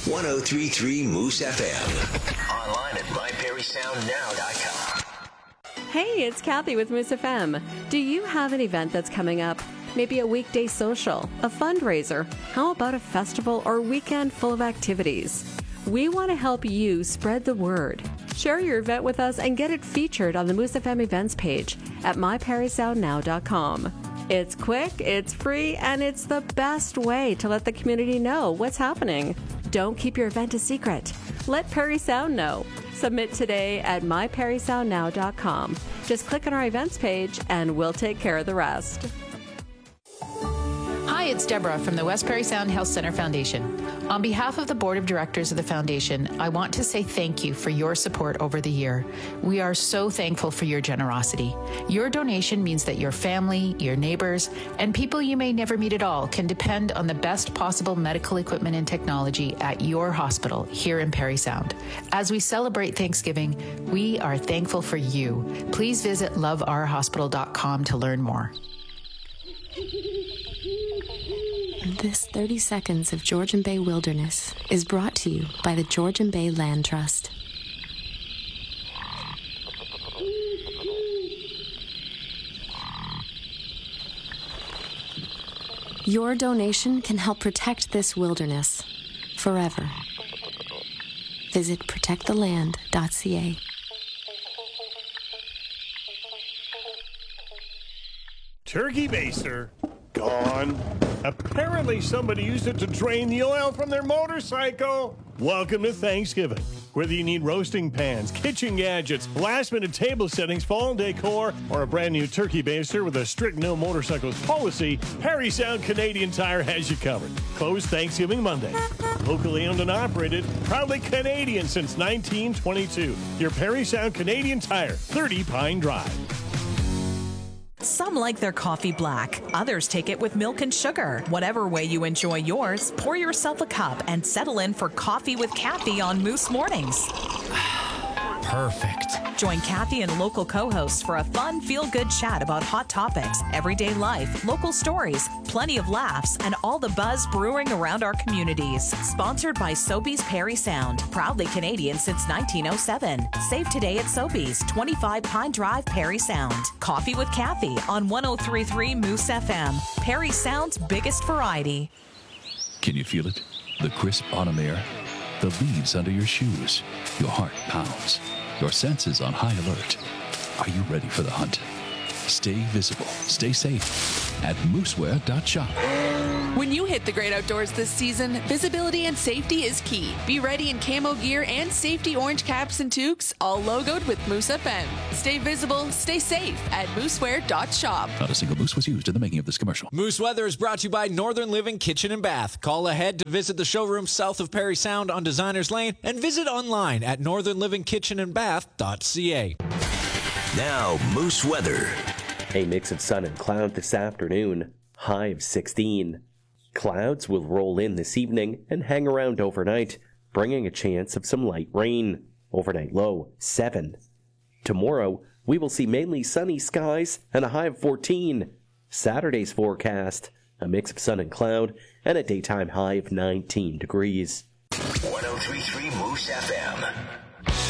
1033 Moose FM. Online at myperrysoundnow.com. Hey, it's Kathy with Moose FM. Do you have an event that's coming up? Maybe a weekday social, a fundraiser. How about a festival or weekend full of activities? We want to help you spread the word. Share your event with us and get it featured on the Moose FM events page at myperrysoundnow.com. It's quick, it's free, and it's the best way to let the community know what's happening. Don't keep your event a secret. Let Perry Sound know. Submit today at myperrysoundnow.com. Just click on our events page and we'll take care of the rest. Hi, it's Deborah from the West Perry Sound Health Center Foundation. On behalf of the Board of Directors of the Foundation, I want to say thank you for your support over the year. We are so thankful for your generosity. Your donation means that your family, your neighbors, and people you may never meet at all can depend on the best possible medical equipment and technology at your hospital here in Perry Sound. As we celebrate Thanksgiving, we are thankful for you. Please visit loveourhospital.com to learn more. This 30 seconds of Georgian Bay Wilderness is brought to you by the Georgian Bay Land Trust. Your donation can help protect this wilderness forever. Visit protecttheland.ca. Turkey baster gone. Apparently somebody used it to drain the oil from their motorcycle. Welcome to Thanksgiving. Whether you need roasting pans, kitchen gadgets, last-minute table settings, fall decor, or a brand new turkey baster with a strict no motorcycles policy, Perry Sound Canadian Tire has you covered. Closed Thanksgiving Monday. Locally owned and operated, proudly Canadian since 1922. Your Perry Sound Canadian Tire, 30 Pine Drive. Some like their coffee black. Others take it with milk and sugar. Whatever way you enjoy yours, pour yourself a cup and settle in for Coffee with Kathy on Moose Mornings. Perfect. Join Kathy and local co-hosts for a fun, feel-good chat about hot topics, everyday life, local stories, plenty of laughs, and all the buzz brewing around our communities. Sponsored by Sobeys Perry Sound, proudly Canadian since 1907. Save today at Sobeys, 25 Pine Drive, Perry Sound. Coffee with Kathy on 1033 Moose FM, Perry Sound's biggest variety. Can you feel it? The crisp autumn air, the leaves under your shoes, your heart pounds. Your senses on high alert. Are you ready for the hunt? Stay visible, stay safe at mooseware.shop. When you hit the great outdoors this season, visibility and safety is key. Be ready in camo gear and safety orange caps and toques, all logoed with Moose FM. Stay visible, stay safe at mooseware.shop. Not a single moose was used in the making of this commercial. Moose Weather is brought to you by Northern Living Kitchen and Bath. Call ahead to visit the showroom south of Perry Sound on Designers Lane and visit online at northernlivingkitchenandbath.ca. Now, Moose Weather. A mix of sun and cloud this afternoon. High of 16. Clouds will roll in this evening and hang around overnight, bringing a chance of some light rain. Overnight low, 7. Tomorrow, we will see mainly sunny skies and a high of 14. Saturday's forecast, a mix of sun and cloud and a daytime high of 19 degrees. 1033 Moose FM.